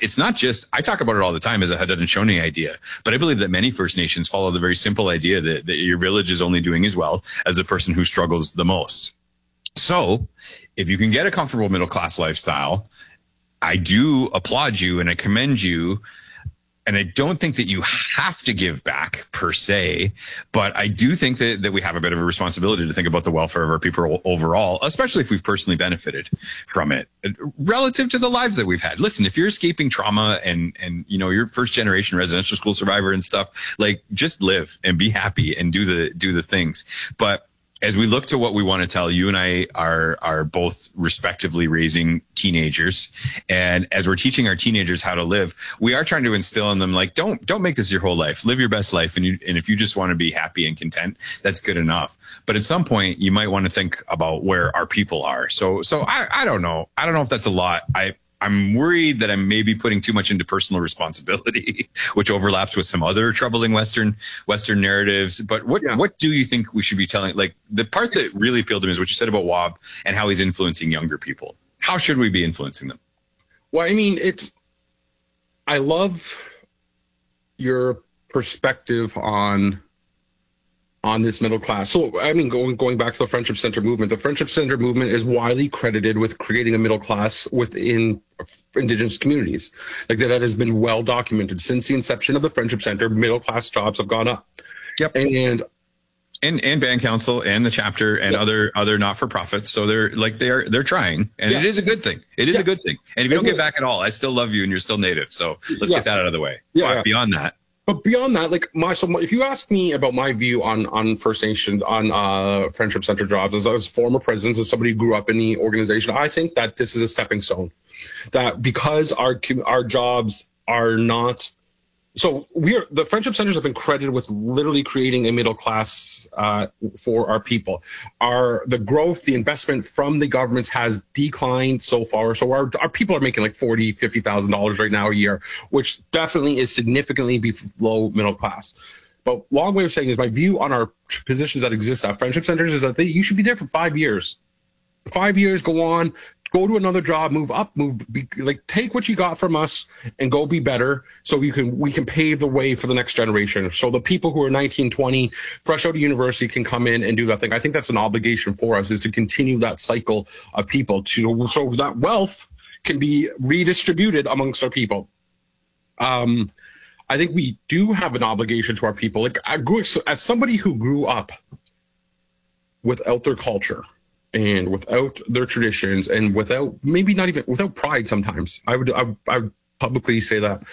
it's not just, I talk about it all the time as a Haudenosaunee idea, but I believe that many First Nations follow the very simple idea that your village is only doing as well as the person who struggles the most. So if you can get a comfortable middle class lifestyle, I do applaud you and I commend you. And I don't think that you have to give back per se, but I do think that we have a bit of a responsibility to think about the welfare of our people overall, especially if we've personally benefited from it relative to the lives that we've had. Listen, if you're escaping trauma and, you know, you're first generation residential school survivor and stuff, like just live and be happy and do the things. But as we look to what we want to tell, you and I are both respectively raising teenagers. And as we're teaching our teenagers how to live, we are trying to instill in them, like, don't make this your whole life. Live your best life. And if you just want to be happy and content, that's good enough. But at some point, you might want to think about where our people are. So I don't know. I don't know if that's a lot. I'm worried that I'm maybe putting too much into personal responsibility, which overlaps with some other troubling Western narratives. But what do you think we should be telling? Like, the part that really appealed to me is what you said about Wob and how he's influencing younger people. How should we be influencing them? Well, I mean, I love your perspective on this middle class. So, I mean, going back to the Friendship Center movement, the Friendship Center movement is widely credited with creating a middle class within Indigenous communities. Like, that has been well documented. Since the inception of the Friendship Center, middle class jobs have gone up. Yep. And Band Council and the chapter and other not-for-profits. So they're trying, and it is a good thing. It is a good thing. And if you don't get back at all, I still love you and you're still Native. So let's get that out of the way. But beyond that. But beyond that, like, if you ask me about my view on First Nations, on Friendship Center jobs, as former president, as somebody who grew up in the organization, I think that this is a stepping stone. That because our jobs are not, so the Friendship Centers have been credited with literally creating a middle class for our people. The growth, the investment from the governments has declined so far. So our people are making like $40,000, $50,000 right now a year, which definitely is significantly below middle class. But long way of saying is, my view on our positions that exist at Friendship Centers is that you should be there for 5 years. 5 years, go on, go to another job, move up, take what you got from us and go be better, so we can pave the way for the next generation. So the people who are 19, 20, fresh out of university can come in and do that thing. I think that's an obligation for us, is to continue that cycle of people so that wealth can be redistributed amongst our people. I think we do have an obligation to our people. Like, as somebody who grew up without their culture, and without their traditions, and without pride sometimes. I would publicly say that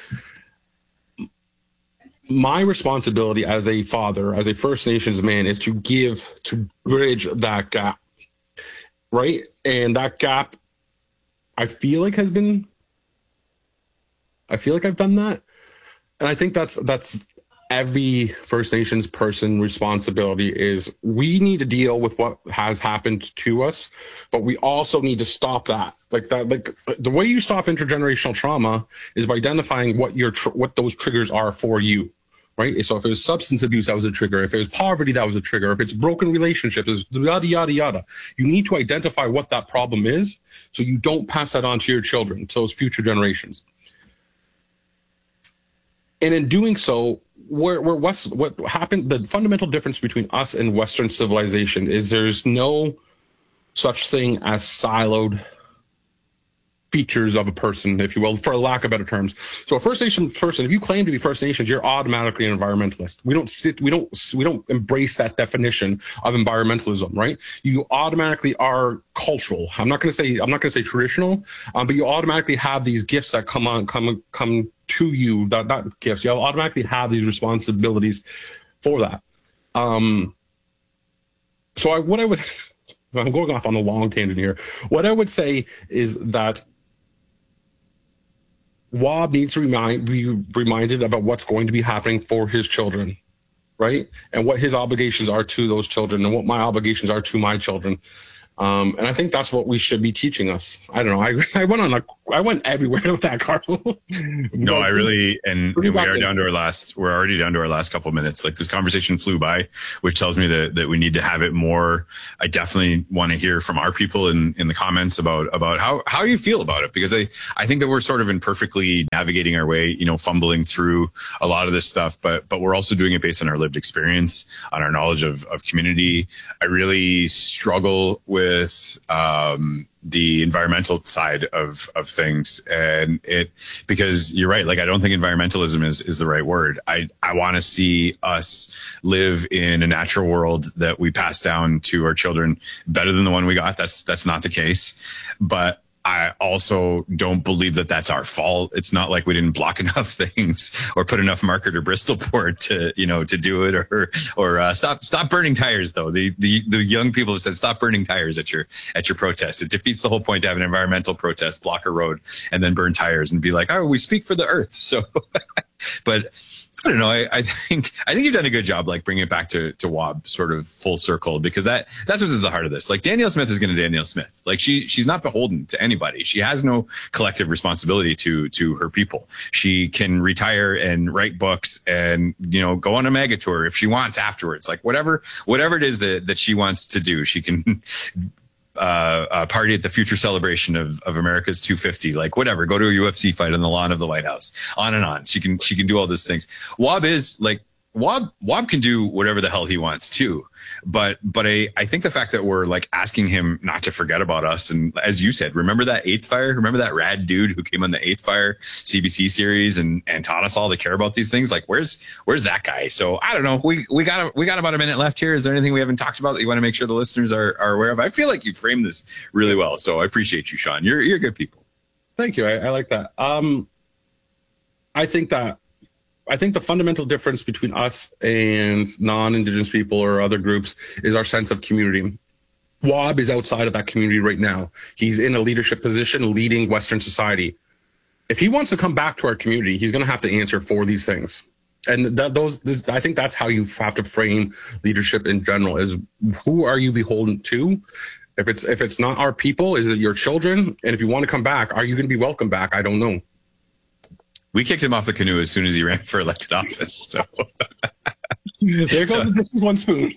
my responsibility as a father, as a First Nations man, is to bridge that gap, right? And that gap, I feel like I've done that. And I think that's every First Nations person responsibility. Is we need to deal with what has happened to us, but we also need to stop that. Like the way you stop intergenerational trauma is by identifying what those triggers are for you, right? So if it was substance abuse, that was a trigger. If it was poverty, that was a trigger. If it's broken relationships, it's yada, yada, yada. You need to identify what that problem is, so you don't pass that on to your children, to those future generations. And in doing so, what happened, the fundamental difference between us and Western civilization is there's no such thing as siloed features of a person, if you will, for lack of better terms. So a First Nation person, if you claim to be First Nations, you're automatically an environmentalist. We don't embrace that definition of environmentalism, right? You automatically are cultural. I'm not going to say traditional, but you automatically have these gifts that come to you, not gifts. You automatically have these responsibilities for that. I'm going off on a long tangent here. What I would say is that Wob needs to be reminded about what's going to be happening for his children, right? And what his obligations are to those children, and what my obligations are to my children. And I think that's what we should be teaching us. I don't know. I went everywhere with that, Carl. No, I really, and we are down to we're already down to our last couple of minutes. Like, this conversation flew by, which tells me that we need to have it more. I definitely want to hear from our people in the comments about how you feel about it, because I think that we're sort of imperfectly navigating our way, fumbling through a lot of this stuff, but we're also doing it based on our lived experience, on our knowledge of community. I really struggle with the environmental side of things, and because you're right, like, I don't think environmentalism is the right word. I want to see us live in a natural world that we pass down to our children better than the one we got. That's not the case, but I also don't believe that that's our fault. It's not like we didn't block enough things or put enough marker to Bristol board to do it, or stop burning tires, though. The young people have said, stop burning tires at your protest. It defeats the whole point to have an environmental protest, block a road, and then burn tires and be like, oh, we speak for the earth. So, but I don't know. I think you've done a good job, like, bringing it back to WAB sort of full circle, because that's what's the heart of this. Like, Danielle Smith is going to Danielle Smith. Like, she's not beholden to anybody. She has no collective responsibility to her people. She can retire and write books and, go on a mega tour if she wants afterwards. Like, whatever it is that she wants to do, she can party at the future celebration of America's 250, like, whatever, go to a UFC fight on the lawn of the White House, on and on. She can do all these things. WAB is like, WAB can do whatever the hell he wants too. But I think the fact that we're, like, asking him not to forget about us, and as you said, remember that Eighth Fire? Remember that rad dude who came on the Eighth Fire CBC series and taught us all to care about these things? Like, where's that guy? So I don't know. We got about a minute left here. Is there anything we haven't talked about that you want to make sure the listeners are aware of? I feel like you framed this really well, so I appreciate you, Sean. You're good people. Thank you. I like that. I think the fundamental difference between us and non-Indigenous people or other groups is our sense of community. WAB is outside of that community right now. He's in a leadership position leading Western society. If he wants to come back to our community, he's going to have to answer for these things. And I think that's how you have to frame leadership in general, is who are you beholden to? If it's not our people, is it your children? And if you want to come back, are you going to be welcome back? I don't know. We kicked him off the canoe as soon as he ran for elected office. So there goes this is one spoon.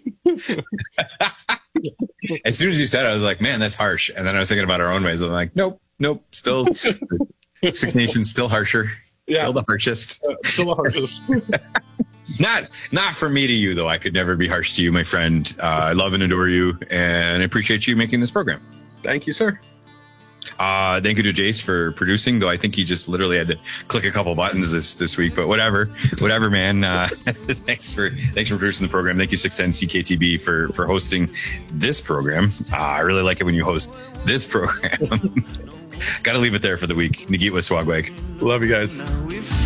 As soon as you said it, I was like, man, that's harsh. And then I was thinking about our own ways. I'm like, nope, still Six Nations, still harsher. Yeah. Still the harshest. Still the harshest. Not from me to you, though. I could never be harsh to you, my friend. I love and adore you, and I appreciate you making this program. Thank you, sir. Thank you to Jace for producing, though I think he just literally had to click a couple buttons this week, but whatever, man. Thanks for producing the program. Thank you, 610 CKTB for hosting this program. I really like it when you host this program. Got to leave it there for the week. Nagit Swagwag. Love you guys.